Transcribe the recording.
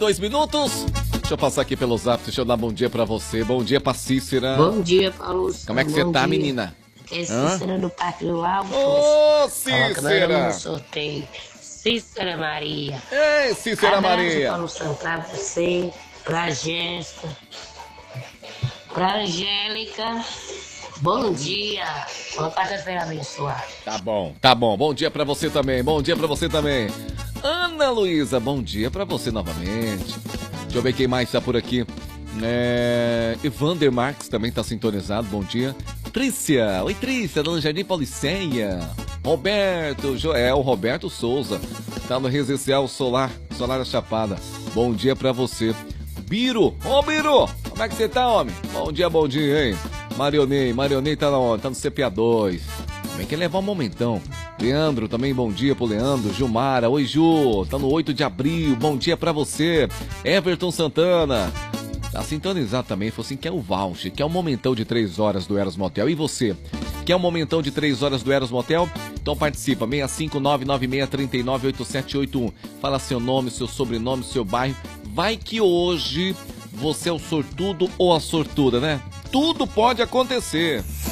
2 minutos. Deixa eu passar aqui pelo zap, deixa eu dar bom dia pra você. Bom dia pra Cícera. Bom dia, Paulo. Como é que você tá, menina? É Cícera do Parque do Alto. Ô, Coloca Cícera! no sorteio. Cícera Maria. Ei, Cícera Abraço, Maria! Paulo Santos, pra você, pra Jéssica, pra Angélica. Bom dia. Uma quarta-feira abençoada. Tá bom. Bom dia pra você também. Bom dia pra você também. Ana Luísa, bom dia pra você novamente. Deixa eu ver quem mais tá por aqui. Evander Marques também tá sintonizado. Bom dia. Trícia. Oi, Trícia, do Jardim Pauliceia. Roberto, o Roberto Souza. Tá no Residencial Solar da Chapada. Bom dia pra você. Biro. Ô, Biro. Como é que você tá, homem? Bom dia, hein? Marionei tá onde? Tá no CPA2. Vem que levar um momentão. Leandro, também bom dia pro Leandro. Gilmara, oi Ju, tá no 8 de abril, bom dia pra você. Everton Santana, tá sintonizado também, falou assim, quer o voucher, quer um momentão de 3 horas do Eros Motel. E você, quer um momentão de 3 horas do Eros Motel? Então participa, 65996398781. Fala seu nome, seu sobrenome, seu bairro. Vai que hoje você é o sortudo ou a sortuda, né? Tudo pode acontecer.